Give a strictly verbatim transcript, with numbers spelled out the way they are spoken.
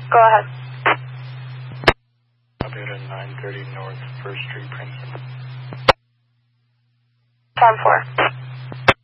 Go ahead. Update at nine thirty North First Street, Princeton. Time four.